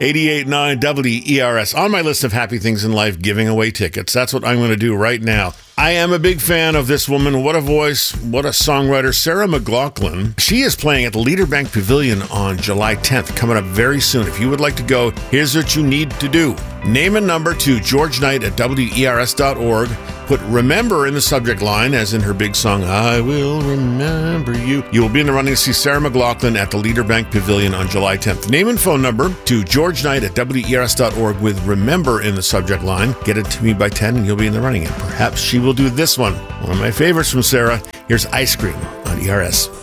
88.9 WERS. On my list of happy things in life, giving away tickets. That's what I'm going to do right now. I am a big fan of this woman. What a voice. What a songwriter. Sarah McLachlan. She is playing at the Leader Bank Pavilion on July 10th, coming up very soon. If you would like to go, here's what you need to do. Name a number to George Knight at WERS.org. Put remember in the subject line, as in her big song, I Will Remember You. You will be in the running to see Sarah McLachlan at the Leader Bank Pavilion on July 10th. Name and phone number to George Knight at WERS.org with remember in the subject line. Get it to me by 10 and you'll be in the running. And perhaps she will do this one of my favorites from Sarah. Here's Ice Cream on ERS.